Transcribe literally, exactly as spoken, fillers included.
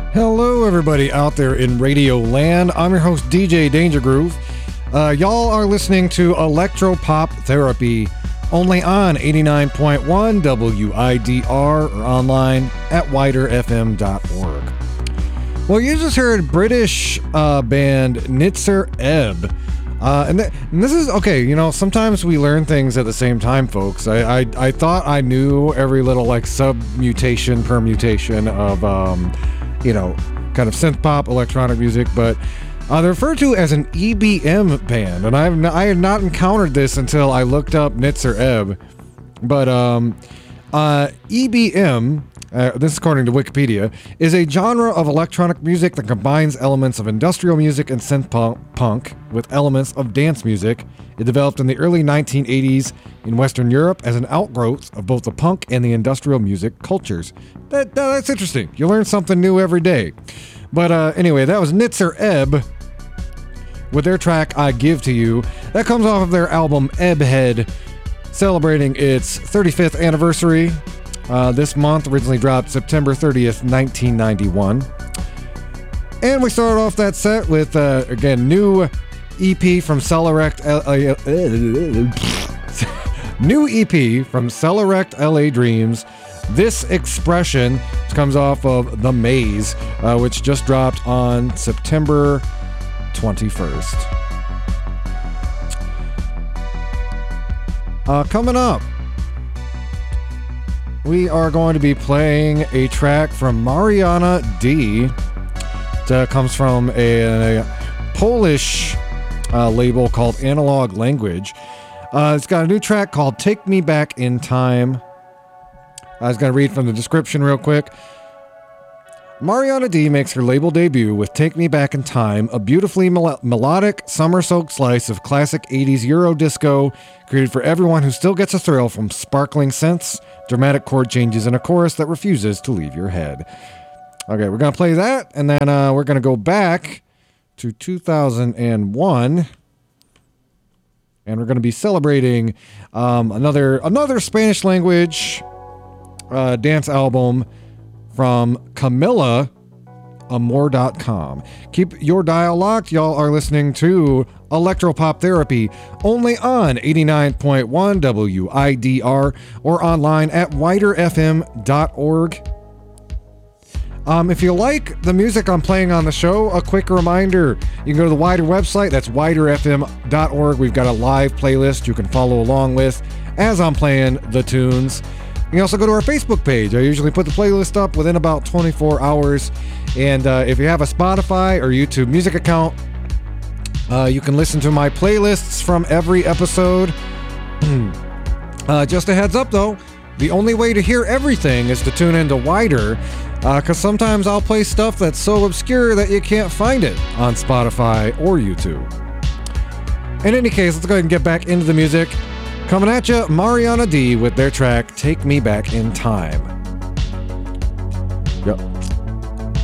Hello, everybody out there in Radio Land. I'm your host, D J Danger Groove. Uh, y'all are listening to Electro Pop Therapy, only on eighty-nine point one W I D R or online at wider f m dot org. Well, you just heard British uh, band Nitzer Ebb. Uh, and, th- and this is, okay, you know, sometimes we learn things at the same time, folks. I, I, I thought I knew every little, like, sub-mutation, permutation of... Um, you know, kind of synth pop electronic music, but uh, they're referred to as an E B M band, and I've n- I had not encountered this until I looked up Nitzer Ebb. But um, uh, E B M, uh, this is according to Wikipedia, is a genre of electronic music that combines elements of industrial music and synth punk with elements of dance music. It developed in the early nineteen eighties in Western Europe as an outgrowth of both the punk and the industrial music cultures. That, that That's interesting. You learn something new every day. But uh, anyway, that was Nitzer Ebb with their track I Give to You. That comes off of their album Ebbhead, celebrating its thirty-fifth anniversary uh, this month. Originally dropped September thirtieth, nineteen ninety-one. And we started off that set with, uh, again, new E P from Celerect... L- uh, new E P from Celerect L A Dreams. This Expression comes off of The Maze, uh, which just dropped on September twenty-first. Uh, coming up, we are going to be playing a track from Mariana D. That comes from a, a Polish uh, label called Analog Language. Uh, it's got a new track called Take Me Back in Time. I was going to read from the description real quick. Mariana D makes her label debut with Take Me Back in Time, a beautifully mel- melodic, summer-soaked slice of classic eighties Euro disco, created for everyone who still gets a thrill from sparkling synths, dramatic chord changes, and a chorus that refuses to leave your head. Okay, we're going to play that, and then uh, we're going to go back to two thousand one, and we're going to be celebrating um, another another Spanish language uh, dance album from Camila Amor dot com. Keep your dial locked. Y'all are listening to Electropop Therapy, only on eighty-nine point one W I D R or online at wider f m dot org. Um, if you like the music I'm playing on the show, a quick reminder, you can go to the Wider website, that's wider f m dot org. We've got a live playlist you can follow along with as I'm playing the tunes. You can also go to our Facebook page. I usually put the playlist up within about twenty-four hours. And uh, if you have a Spotify or YouTube Music account, uh, you can listen to my playlists from every episode. uh, just a heads up, though, the only way to hear everything is to tune into Wider, because uh, sometimes I'll play stuff that's so obscure that you can't find it on Spotify or YouTube. In any case, let's go ahead and get back into the music. Coming at you, Mariana D with their track, Take Me Back in Time.